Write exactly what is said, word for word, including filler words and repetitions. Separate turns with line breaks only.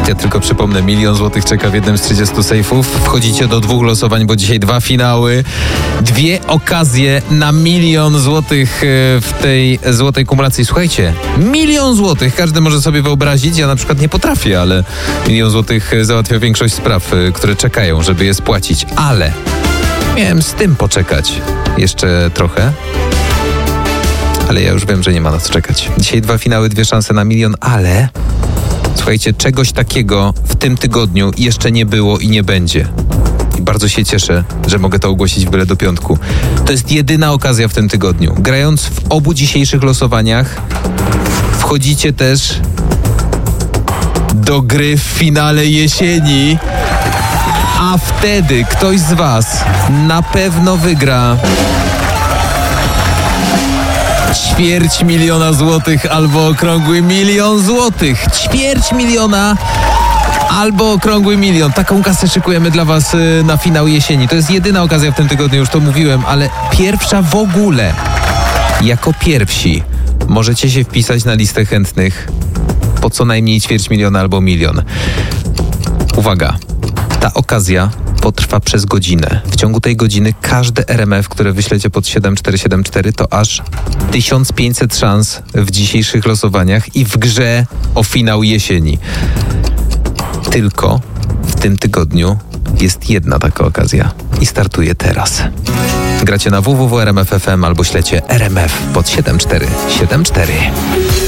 Ja tylko przypomnę, milion złotych czeka w jednym z trzydziestu sejfów. Wchodzicie do dwóch losowań, bo dzisiaj dwa finały. Dwie okazje na milion złotych w tej złotej kumulacji. Słuchajcie, milion złotych. Każdy może sobie wyobrazić. Ja na przykład nie potrafię, ale milion złotych załatwia większość spraw, które czekają, żeby je spłacić. Ale miałem z tym poczekać jeszcze trochę. Ale ja już wiem, że nie ma na co czekać. Dzisiaj dwa finały, dwie szanse na milion, ale słuchajcie, czegoś takiego w tym tygodniu jeszcze nie było i nie będzie. I bardzo się cieszę, że mogę to ogłosić w byle do piątku. To jest jedyna okazja w tym tygodniu. Grając w obu dzisiejszych losowaniach, wchodzicie też do gry w finale jesieni. A wtedy ktoś z was na pewno wygra ćwierć miliona złotych albo okrągły milion złotych. Ćwierć miliona albo okrągły milion. Taką kasę szykujemy dla was na finał jesieni. To jest jedyna okazja w tym tygodniu, już to mówiłem, ale pierwsza w ogóle. Jako pierwsi możecie się wpisać na listę chętnych po co najmniej ćwierć miliona albo milion. Uwaga, ta okazja potrwa przez godzinę. W ciągu tej godziny każde R M F, które wyślecie pod siedem cztery siedem cztery, to aż tysiąc pięćset szans w dzisiejszych losowaniach i w grze o finał jesieni. Tylko w tym tygodniu jest jedna taka okazja i startuje teraz. Gracie na w w w kropka r m f kropka f m albo ślecie R M F pod siedem cztery siedem cztery.